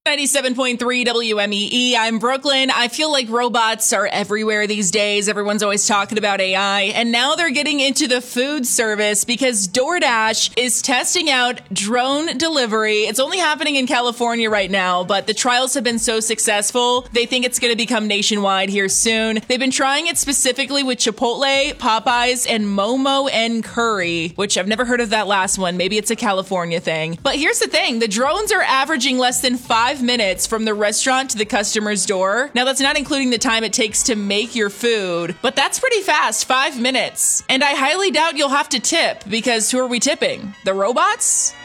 97.3 WMEE. I'm Brooklyn. I feel like robots are everywhere these days. Everyone's always talking about AI. And now they're getting into the food service because DoorDash is testing out drone delivery. It's only happening in California right now, but the trials have been so successful, they think it's going to become nationwide here soon. They've been trying it specifically with Chipotle, Popeyes, and Momo and Curry, which I've never heard of that last one. Maybe it's a California thing. But here's the thing. The drones are averaging less than 5 minutes from the restaurant to the customer's door. Now, that's not including the time it takes to make your food, but that's pretty fast, 5 minutes. And I highly doubt you'll have to tip, because who are we tipping? The robots?